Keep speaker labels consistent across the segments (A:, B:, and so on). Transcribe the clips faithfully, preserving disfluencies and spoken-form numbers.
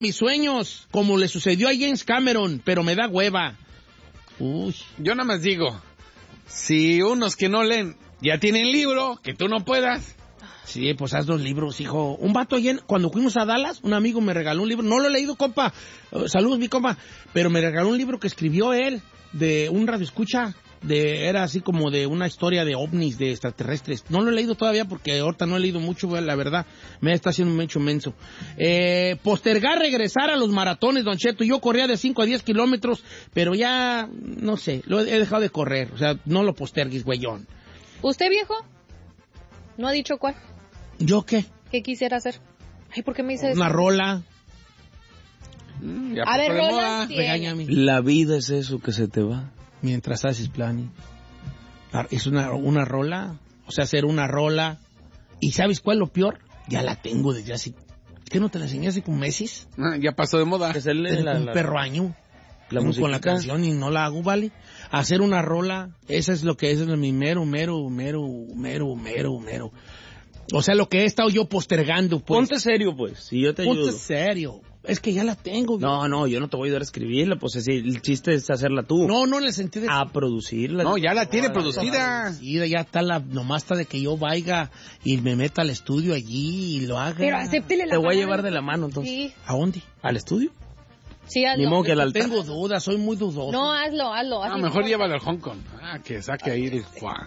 A: mis sueños, como le sucedió a James Cameron, pero me da hueva. Uy.
B: Yo nada más digo, si unos que no leen ya tienen libro, que tú no puedas.
A: Sí, pues haz dos libros, hijo. Un vato allá, cuando fuimos a Dallas, un amigo me regaló un libro. No lo he leído, compa. Uh, saludos, mi compa. Pero me regaló un libro que escribió él, de un radioescucha. De, era así como de una historia de ovnis, de extraterrestres. No lo he leído todavía porque ahorita no he leído mucho, la verdad. Me está haciendo mucho menso. Eh, postergar regresar a los maratones, Don Cheto. Yo corría de cinco a diez kilómetros, pero ya, no sé, lo he, he dejado de correr. O sea, no lo postergues, güeyón.
C: ¿Usted, viejo? ¿No ha dicho cuál?
A: ¿Yo qué?
C: ¿Qué quisiera hacer? Ay, ¿por qué me dice eso?
A: Una rola.
B: Mm,
C: a ver, rola.
A: Regáñame.
D: La vida es eso que se te va.
A: Mientras haces planning. Es una, una rola. O sea, hacer una rola. ¿Y sabes cuál es lo peor? Ya la tengo desde hace... ¿Qué no te la enseñé hace como meses?
B: Ah, ya pasó de moda.
A: Es el, la, un la, perro año. La música con la canción y no la hago, ¿vale? Hacer una rola. Esa es lo que es, es mi mero, mero, mero, mero, mero, mero. O sea, lo que he estado yo postergando, pues.
D: Ponte serio, pues, si yo te ayudo.
A: Ponte serio. Es que ya la tengo.
D: No, güey. no, yo no te voy a ayudar a escribirla, pues así, el chiste es hacerla tú.
A: No, no en el sentido de...
D: A producirla.
B: No, ya la tiene
D: no,
B: producida.
A: producida. Ya está la... Nomás está de que yo vaya y me meta al estudio allí y lo haga.
C: Pero acéptele la
D: Te voy
C: mano.
D: a llevar de la mano, entonces.
C: Sí.
A: ¿A dónde?
D: ¿Al estudio?
C: Sí, hazlo.
D: Ni modo que al altar.
A: Tengo dudas, soy muy dudoso.
C: No, hazlo, hazlo.
B: Ah, mejor llévalo al Hong Kong. Ah, que saque ahí el...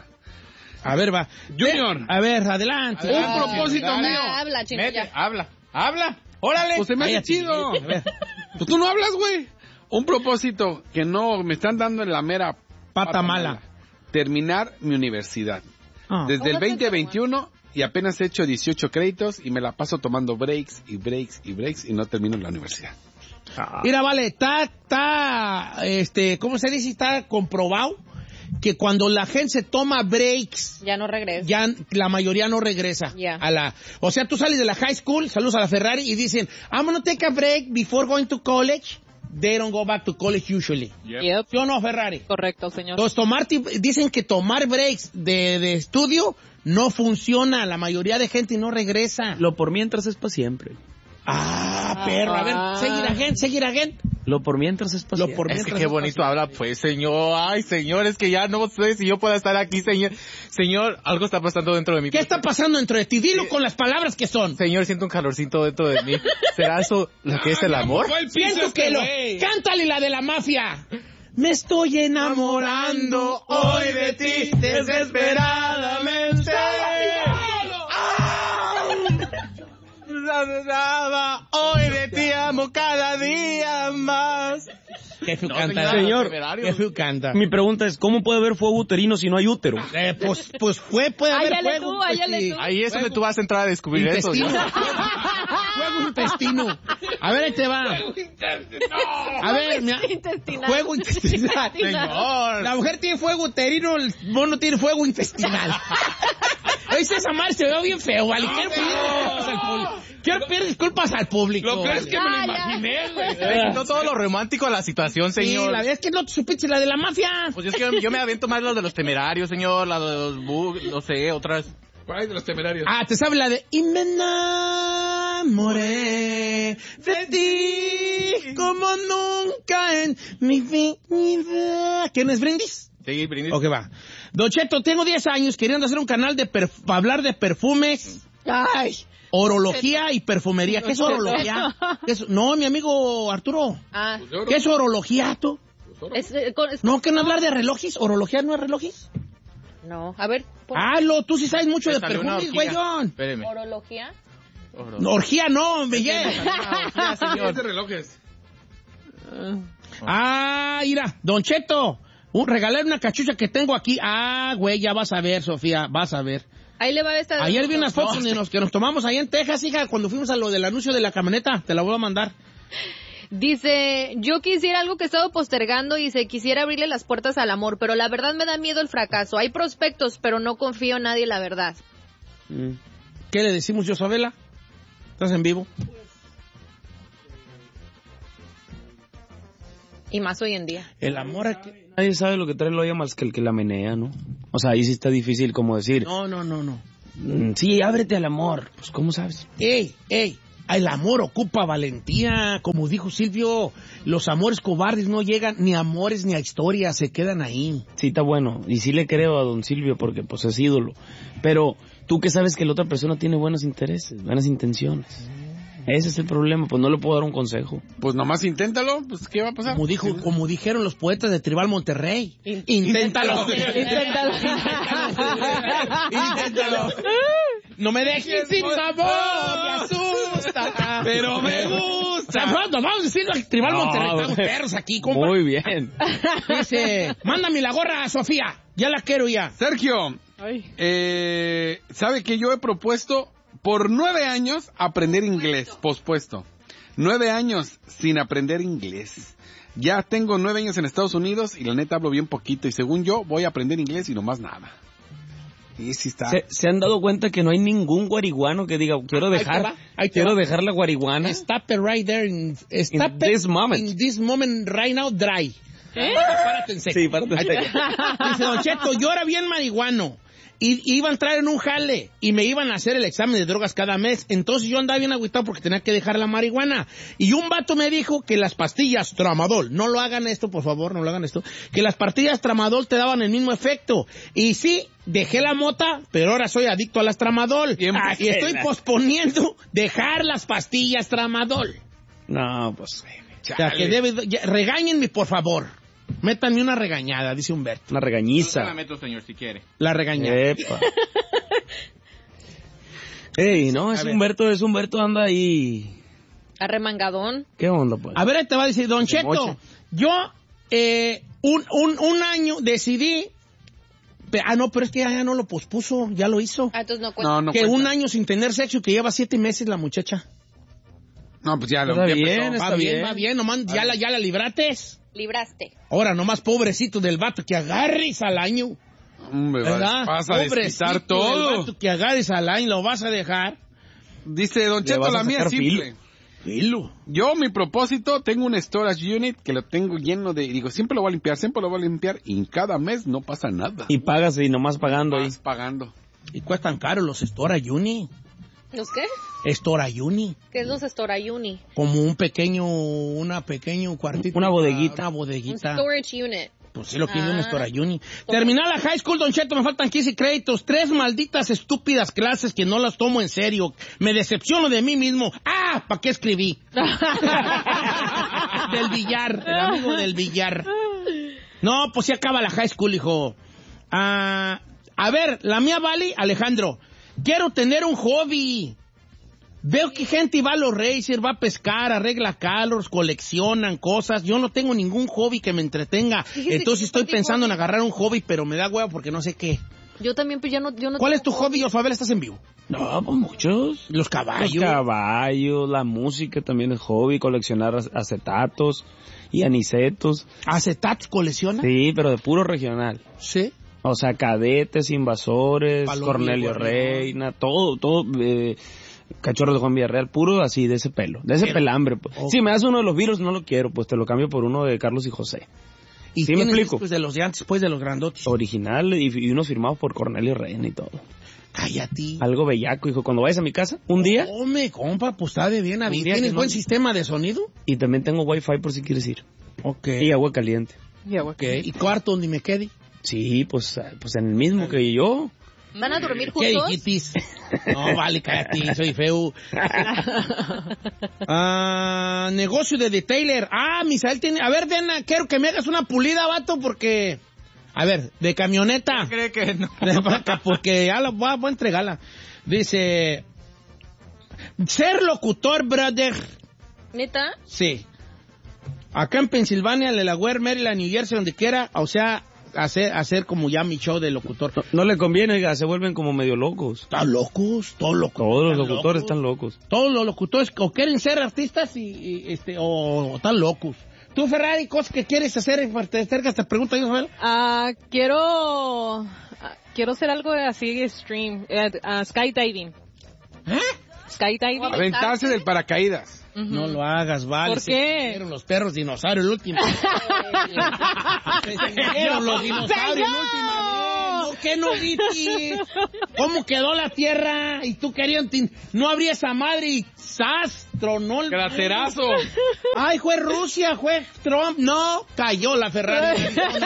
A: A ver, va.
B: Junior.
A: A ver, adelante.
B: Un
A: adelante.
B: propósito
C: Habla,
B: mío.
C: habla, chino,
B: Mete,
C: ya.
B: habla, habla. Órale. Pues se me hace
A: Cállate,
B: chido.
A: a ver.
B: Pues tú no hablas, güey. Un propósito que no me están dando en la mera
A: Pata, pata mala. mala.
B: Terminar mi universidad.
A: Ah.
B: Desde el veinte veintiuno y apenas he hecho dieciocho créditos y me la paso tomando breaks y breaks y breaks y no termino la universidad.
A: Ah. Mira, vale, está, está, este, ¿cómo se dice? Está comprobado que cuando la gente se toma breaks,
C: ya no regresa.
A: Ya la mayoría no regresa
C: yeah.
A: a la, o sea, tú sales de la high school, saludos a la Ferrari y dicen, I'm gonna take a break before going to college. They don't go back to college usually.
C: Yep. Yep.
A: ¿Sí o no, Ferrari?
C: Correcto, señor.
A: Entonces, tomar, dicen que tomar breaks de, de estudio no funciona. La mayoría de gente no regresa.
D: Lo por mientras es para siempre.
A: Ah, perro. A ver, seguir a gente, seguir a gente.
D: Lo por mientras es para siempre.
E: Por es que qué bonito habla, pues, señor. Ay, señor, es que ya no sé si yo pueda estar aquí, señor. Señor, algo está pasando dentro de mí.
A: ¿Qué está pasando dentro de ti? Dilo sí. Con las palabras que son.
E: Señor, siento un calorcito dentro de mí. ¿Será eso lo que es el amor?
A: Siento que lo... Cántale la de la mafia. Me estoy enamorando hoy de ti desesperadamente.
E: Hoy de ti amo cada día más.
A: Qué feo
E: no,
A: canta,
E: señor.
A: Qué feo canta.
D: Mi pregunta es, ¿cómo puede haber fuego uterino si no hay útero?
A: Eh, pues, pues fue, puede haber
C: áyale
A: fuego.
C: Tú, áyale tú.
E: Ahí es donde tú vas a entrar a descubrir
A: intestino.
E: eso.
A: Fuego intestino. A ver, ahí te va. A ver, mi
C: intestinal.
A: Fuego intestinal.
E: Señor.
A: La mujer tiene fuego uterino, el mono tiene fuego intestinal. Oye, esa madre se ve bien feo, ¿vale? Quiero pedir disculpas al público. Quiero pedir disculpas al público.
E: Lo peor es que me lo imaginé, güey. No todo lo romántico a la situación, señor.
A: Sí, la verdad es que no te supiste la de la mafia.
E: Pues es que yo me aviento más la de los temerarios, señor, la de los bug, no sé, otras.
B: ¿Cuál de los temerarios?
A: Ah, te sabes la de y me enamoré de ti como nunca en mi vida. ¿Quién es Brindis?
E: Sí, Brindis.
A: Ok, va. Don Cheto, tengo diez años queriendo hacer un canal de para hablar de perfumes. Ay. Orología y perfumería. ¿Qué es orología? ¿Qué es? No, mi amigo Arturo.
C: Ah.
A: ¿Qué es orología, tú?
C: Es, es, es,
A: ¿No que no hablar de relojes? ¿Orología no es relojes?
C: No, a ver. Por...
A: Halo, tú sí sabes mucho
E: Me
A: de perfumes, güeyón.
E: Espéreme.
C: ¿Orología?
E: Oro.
A: Orgía no, me llega.
B: Señor de relojes.
A: Ah, mira, Don Cheto, un, regalar una cachucha que tengo aquí. Ah, güey, ya vas a ver, Sofía, vas a ver.
C: Ahí le va a estar.
A: Ayer vi unas fotos no, nos, que nos tomamos allá en Texas, hija, cuando fuimos a lo del anuncio de la camioneta. Te la voy a mandar.
C: Dice, yo quisiera algo que he estado postergando y se quisiera abrirle las puertas al amor, pero la verdad me da miedo el fracaso. Hay prospectos, pero no confío en nadie, la verdad.
A: ¿Qué le decimos, Josabela? ¿Estás en vivo?
C: Y más hoy en día.
A: El amor es que...
D: Nadie sabe lo que trae el hoyo más que el que la menea, ¿no? O sea, ahí sí está difícil como decir.
A: No, no, no, no.
D: Sí, ábrete al amor. Pues, ¿cómo sabes?
A: Ey, ey, El amor ocupa valentía, como dijo Silvio, los amores cobardes no llegan ni a amores ni a historias, se quedan ahí.
D: Sí, está bueno, y sí le creo a don Silvio porque pues es ídolo, pero tú que sabes que la otra persona tiene buenos intereses, buenas intenciones. Ese es el problema, pues no le puedo dar un consejo.
B: Pues nomás inténtalo, pues ¿qué va a pasar?
A: Como dijo, como dijeron los poetas de Tribal Monterrey.
C: In-
A: Inténtalo.
C: Inténtalo.
A: Inténtalo. No me dejes sin sabor, me asusta. Pero me gusta. Nos vamos a decirlo al Tribal
D: No,
A: Monterrey. Estamos perros aquí, compa.
D: Muy bien.
A: Dice, mándame la gorra, Sofía. Ya la quiero ya.
B: Sergio, eh, ¿sabe que yo he propuesto por nueve años aprender inglés? Pospuesto. Nueve años sin aprender inglés. Ya tengo nueve años en Estados Unidos y la neta hablo bien poquito. Y según yo, voy a aprender inglés y no más nada. Y sí está.
D: ¿Se, ¿Se han dado cuenta que no hay ningún guariguano que diga, quiero
A: Ahí te
D: dejar,
A: va, ahí te
D: quiero
A: va.
D: dejar la guariguana?
A: Stop it right there. In, stop
D: In
A: it
D: this moment.
A: In this moment right now, dry.
C: ¿Eh?
A: Párate en seco.
D: Sí, párate en
A: Ahí te- Dice, Don Cheto, yo era bien marihuano. Y iba a entrar en un jale y me iban a hacer el examen de drogas cada mes. Entonces yo andaba bien agüitado porque tenía que dejar la marihuana. Y un vato me dijo que las pastillas Tramadol, no lo hagan esto, por favor, no lo hagan esto, que las pastillas Tramadol te daban el mismo efecto. Y sí, dejé la mota, pero ahora soy adicto a las Tramadol.
B: Bien,
A: Ah, y estoy posponiendo dejar las pastillas Tramadol.
D: No, pues,
A: O sea, que debe, ya, regáñenme, por favor. Métanme una regañada, dice Humberto.
D: una
E: Yo
D: regañiza.
E: se la meto, señor, si quiere.
A: La regañada.
D: Epa. Ey, no, es
A: A ver.
D: Humberto, es Humberto, anda ahí.
C: Arremangadón.
D: ¿Qué onda, pues?
A: A ver, ahí te va a decir, Don Cheto,
D: moche.
A: yo eh, un, un, un año decidí... pe- Ah, no, pero es que ya, ya no lo pospuso, ya lo hizo.
C: Ah, entonces no cuenta.
B: No, no
A: que
B: cuenta.
A: un año sin tener sexo, que lleva siete meses la muchacha.
B: No, pues ya lo
D: Está
B: ya
D: bien,
B: empezó.
D: está
A: Va bien,
D: bien.
A: va bien, nomás ya la, ya la librates.
C: Libraste.
A: Ahora, nomás pobrecito del vato que agarres al año.
B: Hombre,
A: ¿Verdad?
B: vas a
A: Pobrecito
B: desquitar
A: del
B: todo.
A: vato que agarres al año, lo vas a dejar.
B: Dice Don
D: Le
B: Cheto,
D: vas a
B: la mía
D: sacar
B: es simple.
A: Filo.
B: Yo, mi propósito, tengo un storage unit que lo tengo lleno de... Digo, siempre lo voy a limpiar, siempre lo voy a limpiar y cada mes no pasa nada.
D: Y pagas y nomás pagando ahí.
B: Vas pagando.
A: Y cuestan caros los Storayuni.
C: ¿Los qué?
A: Storayuni.
C: ¿Qué es los Storayuni?
A: Como un pequeño, una pequeño cuartito.
D: Una bodeguita.
A: Una
C: Un
A: bodeguita.
C: storage unit.
A: Pues sí lo que es un
C: Ah.
A: Storayuni. Terminar la high school, Don Cheto, me faltan quince créditos. Tres malditas estúpidas clases que no las tomo en serio. Me decepciono de mí mismo. ¡Ah! ¿Para qué escribí? Del billar, el amigo del billar. No, pues sí acaba la high school, hijo. Ah, a ver, la mía vale, Alejandro. Quiero tener un hobby. Veo que gente va a los racers, va a pescar, arregla carros, coleccionan cosas. Yo no tengo ningún hobby que me entretenga.
C: Fíjese
A: Entonces
C: que
A: estoy
C: yo tengo
A: pensando en
C: hobby.
A: agarrar un hobby, pero me da huevo porque no sé qué.
C: Yo también, pues ya no... Yo no
A: ¿Cuál es tu
C: tengo
A: hobby, Osfabel? Estás en vivo.
D: No, pues muchos.
A: Los
D: Los
A: caballos.
D: caballos, la música también es hobby, coleccionar ac- acetatos y anicetos.
A: ¿Acetatos colecciona?
D: Sí, pero de puro regional.
A: Sí.
D: O sea, Cadetes, Invasores,
A: Palomillo,
D: Cornelio
A: Gorrión.
D: Reina, todo, todo, eh, Cachorro de Juan Villarreal, puro así, de ese pelo, de ese
A: Pero-
D: pelambre. Pues.
A: Ok.
D: Si me das uno de los virus, no lo quiero, pues te lo cambio por uno de Carlos y José.
A: ¿Y
D: Sí, me
A: tienes
D: explico.
A: discos de los de antes, pues de los grandotes?
D: Original y, y unos firmados por Cornelio Reina y todo.
A: Cállate.
D: Algo bellaco, hijo. Cuando vayas a mi casa, un día,
A: Hombre, compa, pues está de bien a
D: Un
A: bien.
D: día
A: ¿Tienes
D: que
A: buen
D: no-
A: sistema de sonido?
D: y también tengo wifi por si quieres ir.
A: Ok.
D: Y agua caliente.
A: Ok. ¿Y cuarto donde me quede?
D: Sí, pues, ah, pues en el mismo que yo.
C: ¿Van a dormir
A: ¿Qué
C: juntos?
A: dijitis? No, vale, cállate, soy feo. Ah, negocio de detailer. Ah, Misael tiene... A ver, Diana, quiero que me hagas una pulida, vato, porque... A ver, de camioneta.
E: ¿Cree que no?
A: Porque ya la voy a, voy a entregarla. Dice... Ser locutor, brother.
C: ¿Neta?
A: Sí. Acá en Pensilvania, Delaware, Maryland, New Jersey, donde quiera, o sea, hacer, hacer como ya mi show de locutor.
D: No, no le conviene, oiga, se vuelven como medio locos.
A: Están locos, todos locos.
D: Todos los
A: Están
D: locutores
A: locos.
D: están locos.
A: Todos los locutores o quieren ser artistas y, y, este o, o están locos. Tú, Ferrari, cosas que quieres hacer, te acercas, te pregunto yo, Isabel.
F: Ah, quiero ah, quiero hacer algo así extreme, eh, ah, skydiving.
A: ¿Eh?
F: Skydiving.
B: Aventarse del paracaídas.
F: Ujú.
A: No lo hagas, vale.
F: ¿Por
A: Se
F: qué?
A: extinguieron los perros dinosaurios el último. Se extinguieron los dinosaurios el último. No ¿qué no viste? ¿Cómo quedó la tierra? Y tú querías... No habría esa madre y ¡zas! Tronó el...
E: ¡Craterazo!
A: Ay, fue Rusia, fue Trump. No, cayó la Ferrari.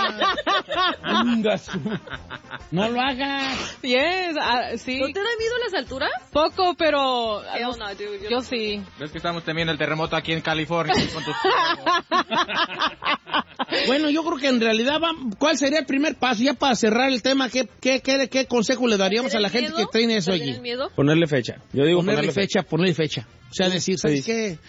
A: No lo hagas.
F: Yes, uh, sí.
C: ¿No te da miedo las alturas?
F: Poco, pero...
C: Hell no, dude, yo
F: yo
C: no.
F: sí.
E: ¿Ves que estamos temiendo el terremoto aquí en California? Con tus...
A: Bueno, yo creo que en realidad, va, ¿cuál sería el primer paso? Ya para cerrar el tema, ¿qué, qué, qué, qué consejo le daríamos a la gente que tiene eso allí?
C: ¿El miedo?
D: Ponerle fecha. Yo digo
A: Ponerle,
D: ponerle
A: fecha,
D: fecha.
A: ponerle fecha. O sea, decir, ¿sabes
D: Sí.
A: qué?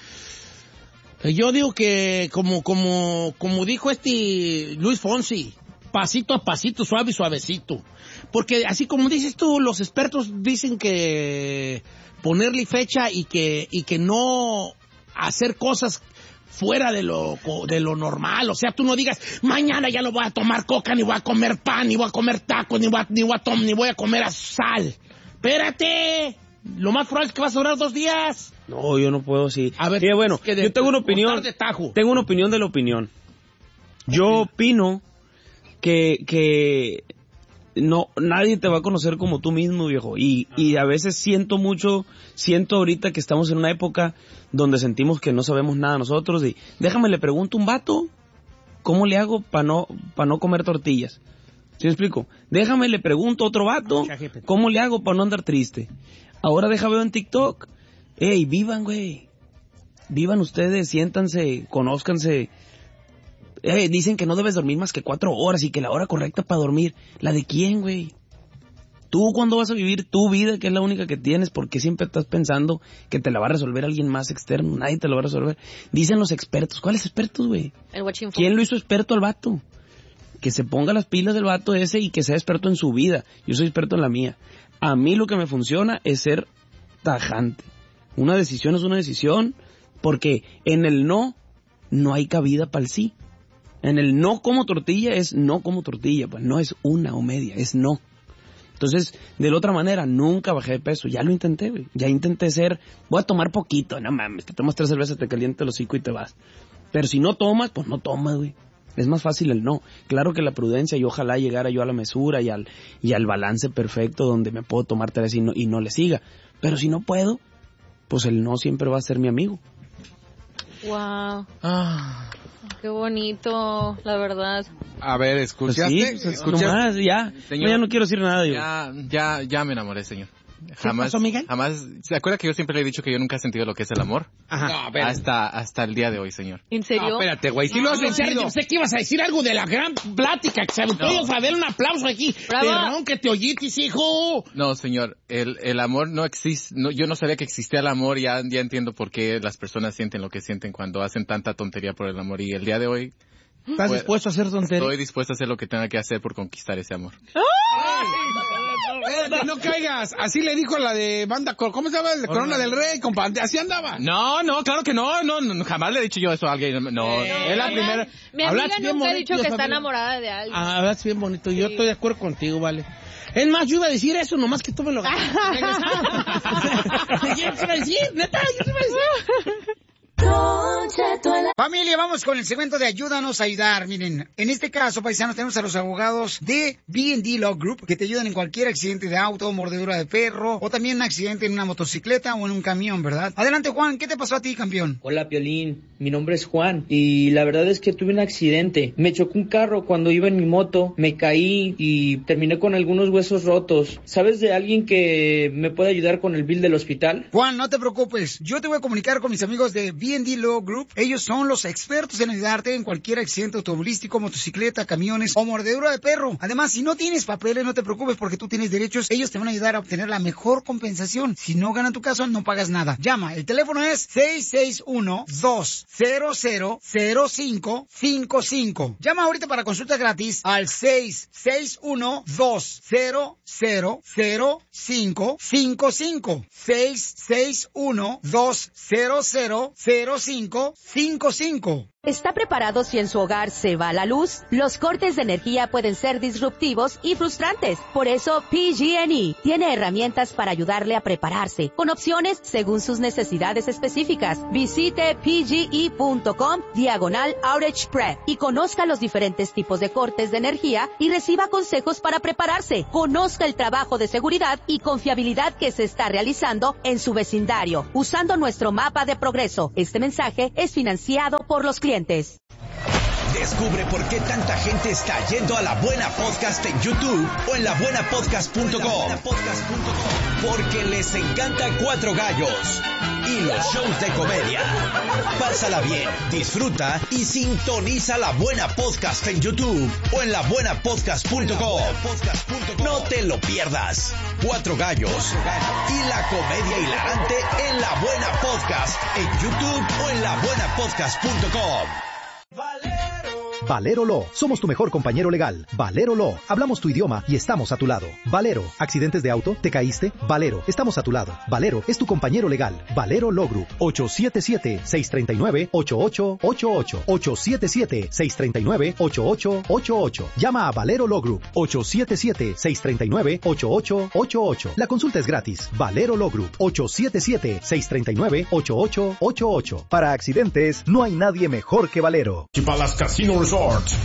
A: Yo digo que como, como, como dijo este Luis Fonsi, pasito a pasito, suave y suavecito. Porque así como dices tú, los expertos dicen que ponerle fecha y que, y que no hacer cosas fuera de lo, de lo normal. O sea, tú no digas, mañana ya no voy a tomar coca, ni voy a comer pan, ni voy a comer tacos, ni voy a, ni voy a, tom, ni voy a comer sal. Espérate. Lo más probable es que vas a durar dos días.
D: No, yo no puedo así.
A: A ver,
D: sí, bueno,
A: que de,
D: yo tengo una opinión.
A: De tajo.
D: Tengo una opinión de la opinión. Yo opino que, que no, nadie te va a conocer como tú mismo, viejo. Y, y a veces siento mucho, siento ahorita que estamos en una época donde sentimos que no sabemos nada nosotros. Y déjame, le pregunto a un vato, ¿cómo le hago para no, para no comer tortillas? ¿Sí me explico? Déjame, le pregunto a otro vato, ¿cómo le hago para no andar triste? Ahora deja veo en TikTok. Ey, vivan, güey. Vivan ustedes, siéntanse, conózcanse. Ey, dicen que no debes dormir más que cuatro horas y que la hora correcta para dormir. ¿La de quién, güey? ¿Tú cuándo vas a vivir tu vida, que es la única que tienes? Porque siempre estás pensando que te la va a resolver alguien más externo. Nadie te lo va a resolver. Dicen los expertos. ¿Cuáles expertos, güey?
C: El watching
D: ¿Quién lo hizo experto al vato? Que se ponga las pilas del vato ese y que sea experto en su vida. Yo soy experto en la mía. A mí lo que me funciona es ser tajante. Una decisión es una decisión, porque en el no, no hay cabida para el sí. En el no como tortilla es no como tortilla, pues no es una o media, es no. Entonces, de la otra manera, nunca bajé de peso. Ya lo intenté, güey. Ya intenté ser, voy a tomar poquito, no mames, te tomas tres cervezas, te calienta el hocico y te vas. Pero si no tomas, pues no tomas, güey. Es más fácil el no. Claro que la prudencia, y ojalá llegara yo a la mesura y al, y al balance perfecto donde me puedo tomar tres y no, y no le siga. Pero si no puedo, pues el no siempre va a ser mi amigo.
C: Wow.
E: Ah.
C: Qué bonito, la verdad.
B: A ver,
D: Pues
B: ¿escuchaste?
D: sí, pues,
B: ¿Escuchaste?
D: nomás, ya.
E: Señor,
D: No, ya no quiero decir nada, yo.
E: Ya, ya, ya me enamoré, señor. Jamás,
A: pasó, Miguel?
E: jamás, ¿se acuerda que yo siempre le he dicho que yo nunca he sentido lo que es el amor?
A: Ajá.
B: No, espérate.
E: Hasta, hasta el día de hoy, señor.
C: ¿En serio?
B: No, espérate, güey. Si lo has
A: No,
B: sentido.
A: pensé que ibas a decir algo de la gran plática que se aventó.
E: No.
A: Ibas a ver un aplauso aquí.
C: Bravo.
A: Perrón, que te oyitis, hijo.
E: No, señor, el, el amor no existe, no, yo no sabía que existía el amor, ya, ya entiendo por qué las personas sienten lo que sienten cuando hacen tanta tontería por el amor, y el día de hoy
A: ¿Estás
E: Pues,
A: dispuesto a hacer tonterías?
E: estoy dispuesto a hacer lo que tenga que hacer por conquistar ese amor.
B: Espérate, no caigas. Así le dijo la de banda, Cor- ¿cómo se llama? La Corona del Rey, compadre. Así andaba.
E: No, no, claro que no, no, no, jamás le he dicho yo eso a alguien, no, es la
C: mi
E: primera.
C: amiga- Mi amiga
A: Hablaste bien
C: nunca ha
A: bonito,
C: dicho que está
A: Fabiola.
C: enamorada de alguien.
A: Ah, hablas bien bonito. Yo
C: Sí.
A: estoy de acuerdo contigo, vale. Es más, yo iba a decir eso, nomás que tú me lo ganas. ¿Qué iba a decir? Neta, yo te iba a decir.
G: Familia, vamos con el segmento de Ayúdanos a Ayudar. Miren, en este caso, paisanos, tenemos a los abogados de B and D Law Group que te ayudan en cualquier accidente de auto, mordedura de perro o también un accidente en una motocicleta o en un camión, ¿verdad? Adelante, Juan, ¿qué te pasó a ti, campeón?
H: Hola, Piolín. Mi nombre es Juan y la verdad es que tuve un accidente. Me chocó un carro cuando iba en mi moto, me caí y terminé con algunos huesos rotos. ¿Sabes de alguien que me puede ayudar con el bill del hospital?
G: Juan, no te preocupes. Yo te voy a comunicar con mis amigos de B and D Law Group. Ellos son los expertos en ayudarte en cualquier accidente automovilístico, motocicleta, camiones o mordedura de perro. Además, si no tienes papeles, no te preocupes porque tú tienes derechos. Ellos te van a ayudar a obtener la mejor compensación. Si no ganan tu caso, no pagas nada. Llama. El teléfono es seis seis uno, dos cero cero, cero cinco cinco cinco. Llama ahorita para consulta gratis al seis seis uno, dos cero cero, cero cinco cinco cinco. seis seis uno, dos cero cero, cero cinco cinco cinco. cinco.
I: ¿Está preparado si en su hogar se va la luz? Los cortes de energía pueden ser disruptivos y frustrantes. Por eso, P G and E tiene herramientas para ayudarle a prepararse, con opciones según sus necesidades específicas. Visite pge.com diagonal outage prep y conozca los diferentes tipos de cortes de energía y reciba consejos para prepararse. Conozca el trabajo de seguridad y confiabilidad que se está realizando en su vecindario, usando nuestro mapa de progreso. Este mensaje es financiado por los clientes.
J: Descubre por qué tanta gente está yendo a La Buena Podcast en YouTube o en la buena podcast punto com. Porque les encanta Cuatro Gallos y los shows de comedia. Pásala bien, disfruta y sintoniza La Buena Podcast en YouTube o en la buena podcast punto com. No te lo pierdas. Cuatro Gallos y la comedia hilarante en La Buena Podcast en YouTube o en la buena podcast punto com.
K: Valero Law, somos tu mejor compañero legal. Valero Law, hablamos tu idioma y estamos a tu lado. Valero, accidentes de auto, ¿te caíste? Valero, estamos a tu lado. Valero es tu compañero legal. Valero Law Group, ocho siete siete, seis tres nueve, ocho ocho ocho ocho. ocho siete siete, seis tres nueve, ocho ocho ocho ocho. Llama a Valero Law Group, ocho siete siete, seis tres nueve, ocho ocho ocho ocho. La consulta es gratis. Valero Law Group, ocho siete siete, seis tres nueve, ocho ocho ocho ocho. Para accidentes, no hay nadie mejor que Valero.
L: Y para las Casino Resort.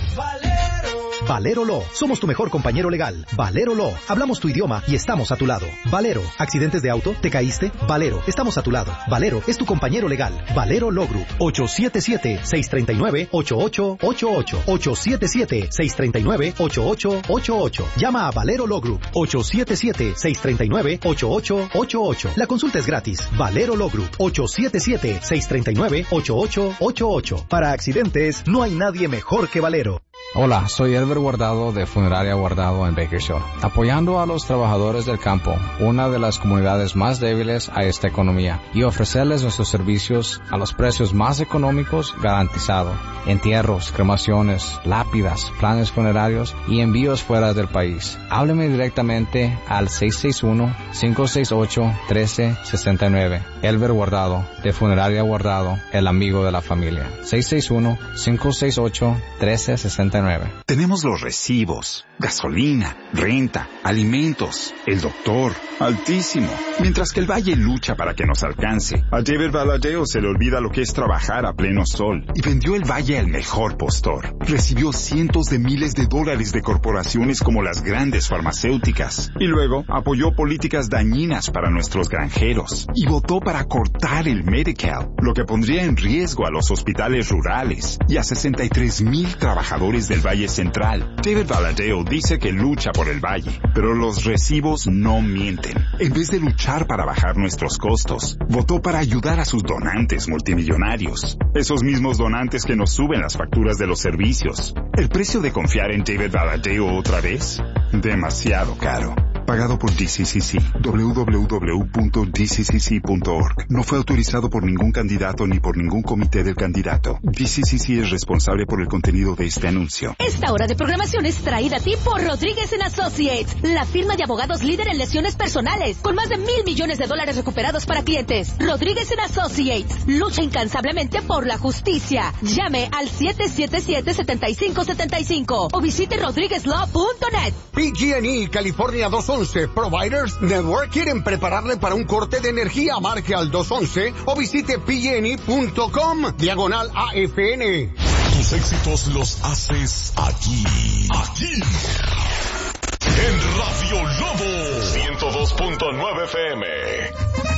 K: Valero Law, somos tu mejor compañero legal. Valero Law, hablamos tu idioma y estamos a tu lado. Valero, accidentes de auto, ¿te caíste? Valero, estamos a tu lado. Valero es tu compañero legal. Valero Law Group, ocho siete siete, seis tres nueve, ocho ocho ocho ocho. ocho siete siete, seis tres nueve, ocho ocho ocho ocho. Llama a Valero Law Group, ocho siete siete, seis tres nueve, ocho ocho ocho ocho. La consulta es gratis. Valero Law Group, ocho siete siete, seis tres nueve, ocho ocho ocho ocho. Para accidentes, no hay nadie mejor que Valero.
M: Hola, soy Elber Guardado de Funeraria Guardado en Bakersfield, apoyando a los trabajadores del campo, una de las comunidades más débiles a esta economía, y ofrecerles nuestros servicios a los precios más económicos garantizados. Entierros, cremaciones, lápidas, planes funerarios y envíos fuera del país. Hábleme directamente al seis seis uno, cinco seis ocho, uno tres seis nueve. Elber Guardado de Funeraria Guardado, el amigo de la familia. seis seis uno, cinco seis ocho, uno tres seis nueve.
L: Tenemos los recibos, gasolina, renta, alimentos, el doctor, altísimo. Mientras que el Valle lucha para que nos alcance, a David Valadeo se le olvida lo que es trabajar a pleno sol y vendió el Valle al mejor postor. Recibió cientos de miles de dólares de corporaciones como las grandes farmacéuticas y luego apoyó políticas dañinas para nuestros granjeros y votó para cortar el Medi-Cal, lo que pondría en riesgo a los hospitales rurales y a sesenta y tres mil trabajadores del Valle Central. David Valadeo dice que lucha por el Valle, pero los recibos no mienten. En vez de luchar para bajar nuestros costos, votó para ayudar a sus donantes multimillonarios. Esos mismos donantes que nos suben las facturas de los servicios. ¿El precio de confiar en David Valadeo otra vez? Demasiado caro. Pagado por D C C C. doble u doble u doble u punto d c c c punto org. No fue autorizado por ningún candidato ni por ningún comité del candidato. D C C C es responsable por el contenido de este anuncio.
I: Esta hora de programación es traída a ti por Rodríguez and Associates, la firma de abogados líder en lesiones personales, con más de mil millones de dólares recuperados para clientes. Rodríguez and Associates lucha incansablemente por la justicia. Llame al siete siete siete, siete cinco siete cinco o visite rodriguez law punto net.
N: P G and E California dos once Providers Network quieren prepararle para un corte de energía. Marque al dos once o visite p g n e punto com diagonal A F N.
L: Tus éxitos los haces aquí, aquí, en Radio Lobo ciento dos punto nueve F M.